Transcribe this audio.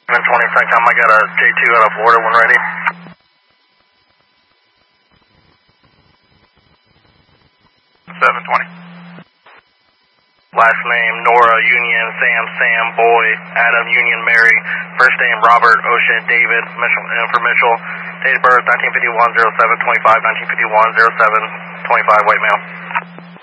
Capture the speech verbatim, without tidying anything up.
seven twenty, Francom, I got a J two out of Florida, when ready. seven twenty. Last name, Nora, Union, Sam, Sam, Boy, Adam, Union, Mary. First name, Robert, Ocean, David, Mitchell, uh, for Mitchell. Date of birth, nineteen fifty-one, oh seven twenty-five, nineteen fifty-one, oh seven twenty-five, white male.